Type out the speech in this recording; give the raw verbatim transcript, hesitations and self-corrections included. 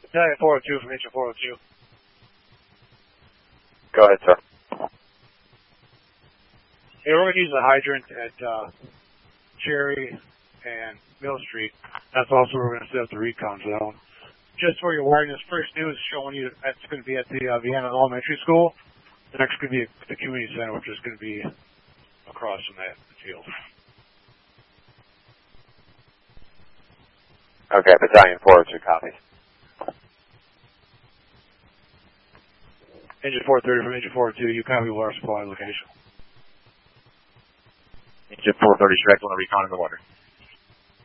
Battalion four oh two from Engine four oh two. Go ahead, sir. Hey, we're going to use the hydrant at uh, Cherry and Mill Street. That's also where we're going to set up the recon zone. Just for your awareness, first news showing you that that's going to be at the uh, Vienna Elementary School. The next going to be at the community center, which is going to be across from that field. Okay, Battalion four oh two, copy. Engine four thirty from Engine four oh two, you copy water supply location. Engine four thirty, direct on the recon in the water.